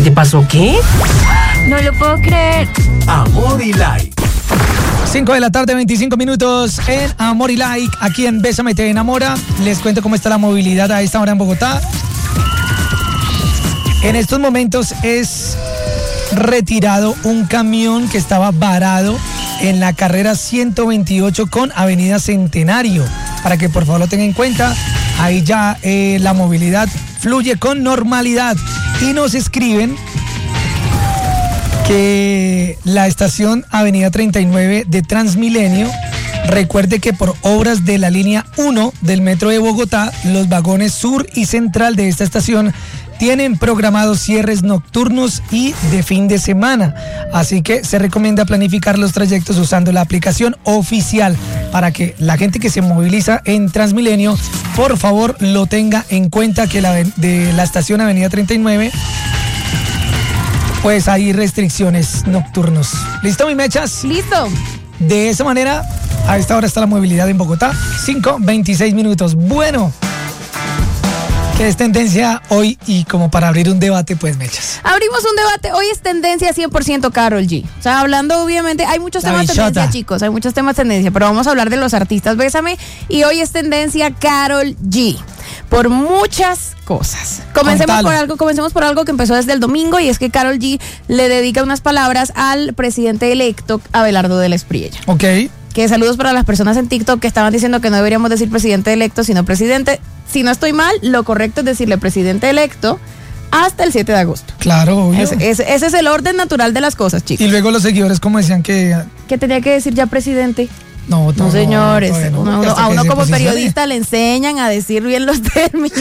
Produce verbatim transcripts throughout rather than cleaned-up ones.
te pasó? ¿Qué? No lo puedo creer. Amor y Like. cinco de la tarde, veinticinco minutos en Amor y Like, aquí en Bésame Te Enamora. Les cuento cómo está la movilidad a esta hora en Bogotá. En estos momentos es retirado un camión que estaba varado en la carrera ciento veintiocho con Avenida Centenario. Para que por favor lo tengan en cuenta, ahí ya eh, la movilidad fluye con normalidad. Y nos escriben que la estación Avenida treinta y nueve de Transmilenio, recuerde que por obras de la línea uno del Metro de Bogotá, los vagones sur y central de esta estación tienen programados cierres nocturnos y de fin de semana. Así que se recomienda planificar los trayectos usando la aplicación oficial para que la gente que se moviliza en Transmilenio, por favor, lo tenga en cuenta, que la de la estación Avenida treinta y nueve, pues hay restricciones nocturnos. ¿Listo, mi mechas? Listo. De esa manera, a esta hora está la movilidad en Bogotá. cinco veintiséis minutos. Bueno, ¿qué es tendencia hoy? Y como para abrir un debate, pues, mechas. Abrimos un debate. Hoy es tendencia cien por ciento Karol G. O sea, hablando, obviamente, hay muchos La temas bichota. tendencia, chicos. Hay muchos temas tendencia, pero vamos a hablar de los artistas Bésame. Y hoy es tendencia Karol G. Por muchas cosas. Comencemos Contalo. por algo, comencemos por algo que empezó desde el domingo, y es que Karol G le dedica unas palabras al presidente electo Abelardo de la Espriella. Ok. Que saludos para las personas en TikTok que estaban diciendo que no deberíamos decir presidente electo, sino presidente. Si no estoy mal, lo correcto es decirle presidente electo hasta el siete de agosto. Claro, obvio. Ese, ese- ese es el orden natural de las cosas, chicos. Y luego los seguidores, como decían que... ¿Qué tenía que decir ya presidente? No, No, señores. todavía no, Uno- uno- hasta a que uno se como posicione. periodista le enseñan a decir bien los términos.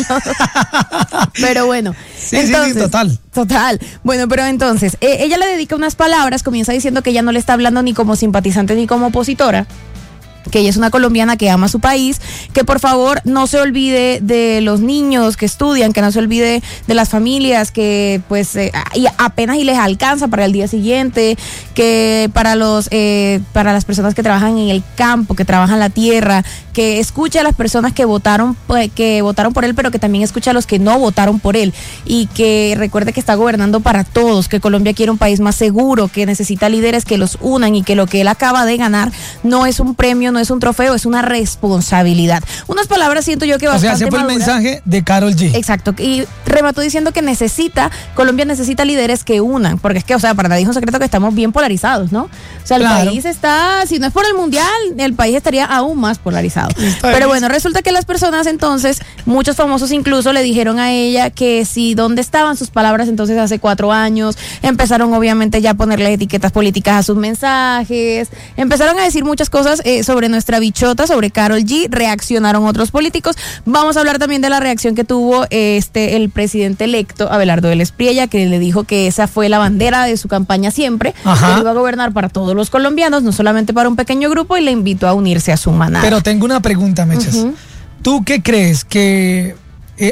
Pero bueno. Sí, sí, sí, total. Total. Bueno, pero entonces, eh, ella le dedica unas palabras, comienza diciendo que ella no le está hablando ni como simpatizante ni como opositora, que ella es una colombiana que ama su país, que por favor no se olvide de los niños que estudian, que no se olvide de las familias que pues eh, y apenas y les alcanza para el día siguiente, que para los eh, para las personas que trabajan en el campo, que trabajan la tierra, que escuche a las personas que votaron pues, que votaron por él, pero que también escuche a los que no votaron por él, y que recuerde que está gobernando para todos, que Colombia quiere un país más seguro, que necesita líderes que los unan, y que lo que él acaba de ganar no es un premio, no es un trofeo, es una responsabilidad. Unas palabras siento yo que O bastante sea, ese fue el maduras. mensaje de Karol G. Exacto, y remató diciendo que necesita, Colombia necesita líderes que unan, porque es que, o sea, para nadie es un secreto que estamos bien polarizados, ¿no? O sea, el Claro. país está, si no es por el mundial, el país estaría aún más polarizado. Está Pero bien. bueno, resulta que las personas entonces, muchos famosos incluso le dijeron a ella que si dónde estaban sus palabras entonces hace cuatro años, empezaron obviamente ya a ponerle etiquetas políticas a sus mensajes, empezaron a decir muchas cosas eh, sobre nuestra bichota, sobre Karol G, reaccionaron otros políticos. Vamos a hablar también de la reacción que tuvo eh, este el presidente electo Abelardo de la Espriella, que le dijo que esa fue la bandera de su campaña siempre, Ajá. que iba a gobernar para todos los colombianos, no solamente para un pequeño grupo, y le invitó a unirse a su manada. Pero tengo una pregunta, mechas. Ujú. ¿Tú qué crees? ¿Que